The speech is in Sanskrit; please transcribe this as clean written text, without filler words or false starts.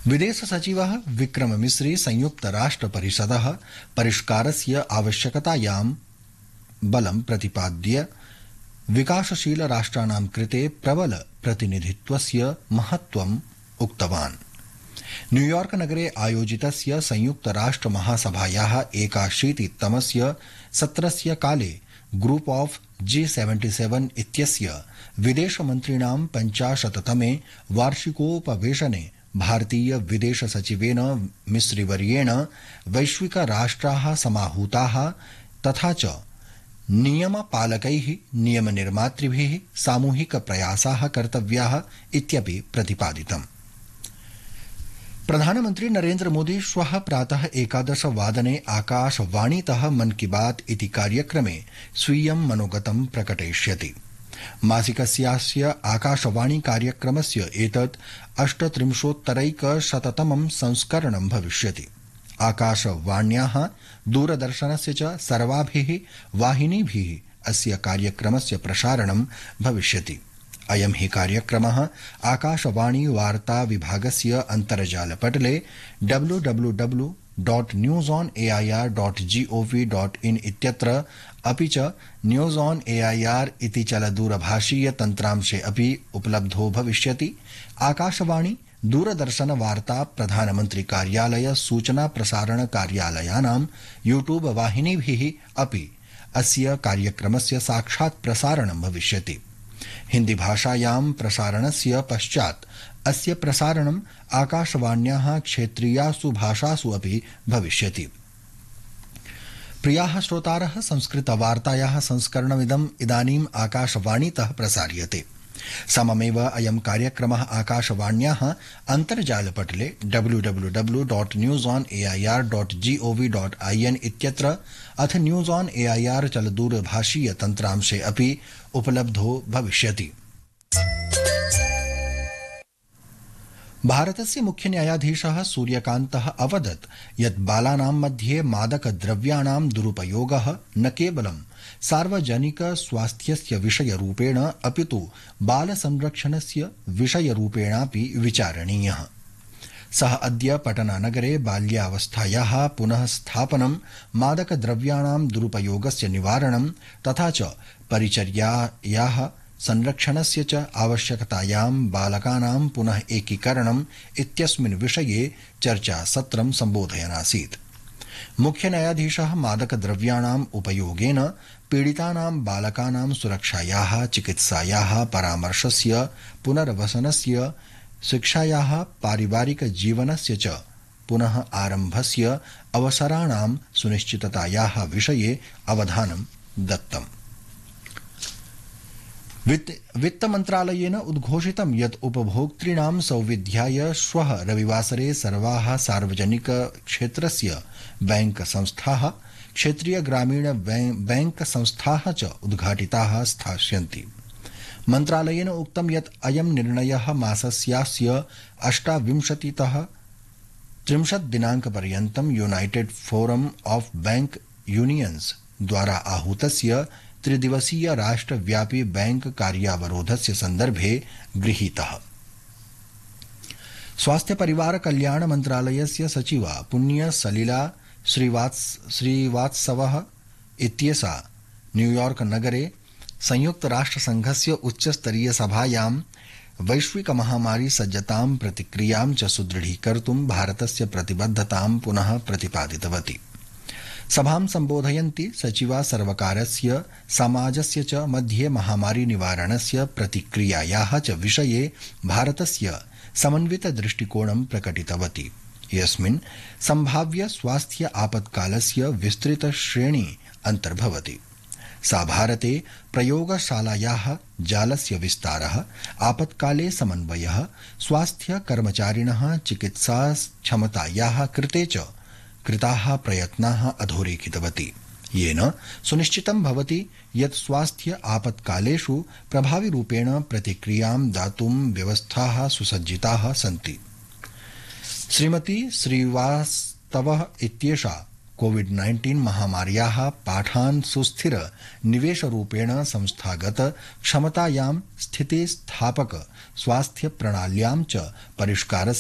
विदेश सचिवः विक्रम मिस्री संयुक्त राष्ट्र परिषदः परिष्कारस्य आवश्यकतायां बलं प्रतिपाद्य विकासशील राष्ट्राणां कृते प्रबल प्रतिनिधित्वस्य महत्त्वम् उक्तवान्। न्यूयॉर्क नगरे आयोजितस्य संयुक्त राष्ट्र महासभायाः 81तमस्य सत्रस्य काले ग्रुप ऑफ G77 इत्यस्य विदेशमन्त्रिणां 50तमे वार्षिकोपवेशने भारतीय विदेश सचिवेन मिस्रीवर्येण वैश्विक राष्ट्राः समाहूताः तथा च नियमपालकैः नियमनिर्मातृभिः सामूहिक प्रयासाः कर्तव्याः इत्यपि प्रतिपादितम्। प्रधानमन्त्री नरेन्द्र मोदी श्वः प्रातः 11 आकाशवाणीतः मन की बात इति कार्यक्रमे स्वीयं मनोगतं प्रकटयिष्यति। मासिकस्यास्य आकाशवाणी कार्यक्रमस्य एतत् 38तमं संस्करणं भविष्यति। आकाशवाण्याः दूरदर्शनस्य च सर्वाभिः वाहिनीभिः अस्य कार्यक्रमस्य प्रसारणं भविष्यति। अयं हि कार्यक्रमः आकाशवाणी वार्ता विभागस्य अन्तर्जालपटले www.newsonair.gov.in इत्यत्र अपि च न्यूज़ ऑन AIR इति चलदूरभाषीय तन्त्रांशे अपि उपलब्धो भविष्यति। आकाशवाणी दूरदर्शन वार्ता प्रधानमन्त्री कार्यालय सूचना प्रसारण कार्यालयानां यूट्यूब वाहिनीभिः अपि अस्य कार्यक्रमस्य साक्षात् प्रसारणं भविष्यति। हिंदी भाषायां प्रसारणस्य पश्चात् अस्य प्रसारणम् आकाशवाण्याः क्षेत्रीयासु भाषासु अपि भविष्यति। प्रियाः श्रोतारः, संस्कृतवार्तायाः संस्करणमिदम् इदानीम् आकाशवाणीतः प्रसार्यते। सममेव अयं कार्यक्रमः आकाशवाण्याः अन्तर्जालपटले www.newsonair.gov.in इत्यत्र अथ न्यूज़ ऑन AIR चलदूरभाषीय तन्त्रांशे अपि उपलब्धो भविष्यति। भारतस्य मुख्य न्यायाधीशः सूर्यकान्तः अवदत् यत् बालानां मध्ये मादकद्रव्याणां दुरुपयोगः न केवलं सार्वजनिक स्वास्थ्यस्य विषयरूपेण अपितु बालसंरक्षणस्य विषयरूपेणापि विचारणीयः। सः अद्य पटनानगरे बाल्यावस्थायाः पुनः स्थापनं, मादकद्रव्याणां दुरुपयोगस्य निवारणं तथा च परिचर्यायाः संरक्षणस्य च आवश्यकतायां बालकानां पुनः एकीकरणम् इत्यस्मिन् विषये चर्चासत्रं सम्बोधयन् आसीत्। मुख्य न्यायाधीशः मादकद्रव्याणाम् उपयोगेन पीडितानां बालकानां सुरक्षायाः, चिकित्सायाः, परामर्शस्य, पुनर्वसनस्य, शिक्षायाः, पारिवारिक जीवनस्य च पुनः आरम्भस्य अवसराणां सुनिश्चिततायाः विषये अवधानं दत्तम्। वित्तमन्त्रालयेन उद्घोषितं यत् उपभोक्तॄणां सौविध्याय श्वः रविवासरे सर्वाः सार्वजनिक क्षेत्रस्य बैंक संस्थाः, क्षेत्रीय ग्रामीण बैंक संस्थाः च उद्घाटिताः स्थास्यन्ति। मन्त्रालयेन उक्तं यत् अयं निर्णयः मासस्यास्य 28तः 30 दिनाङ्कपर्यन्तं United forum of bank unions द्वारा आहूतस्य त्रिदिवसीय राष्ट्रव्यापी बैंक कार्यावरोधस्य सन्दर्भे गृहीतः। स्वास्थ्य परिवार कल्याण मन्त्रालयस्य सचिवा पुण्य सलिला श्रीवात्सवः इत्येषा न्यूयॉर्क नगरे संयुक्त राष्ट्र संघस्य उच्चस्तरीय सभायां वैश्विक महामारी सज्जतां प्रतिक्रियां च सुदृढीकर्तुं भारतस्य प्रतिबद्धतां पुनः प्रतिपादितवती। सभां सम्बोधयन्ती सचिवा सर्वकारस्य, समाजस्य च मध्ये महामारी निवारणस्य प्रतिक्रियायाः च विषये भारतस्य समन्वित दृष्टिकोणं प्रकटितवती, यस्मिन् सम्भाव्य स्वास्थ्य आपत्कालस्य विस्तृत श्रेणी अन्तर्भवति। सा भारते प्रयोगशालायाः जालस्य विस्तारः, आपत्काले समन्वयः, स्वास्थ्य कर्मचारिणः चिकित्सा क्षमतायाः कृते च कृताः प्रयत्नाः अधोरेखितवती, येन सुनिश्चितं भवति यत् स्वास्थ्य आपत्कालेषु प्रभाविरूपेण प्रतिक्रियां दातुं व्यवस्थाः सुसज्जिताः सन्ति। श्रीमती श्रीवास्तवः इत्येषा कोविड-19 महामार्याः पाठान् सुस्थिर निवेशरूपेण संस्थागत क्षमतायां स्थितिस्थापक स्वास्थ्य प्रणाल्यां च परिष्कारस्य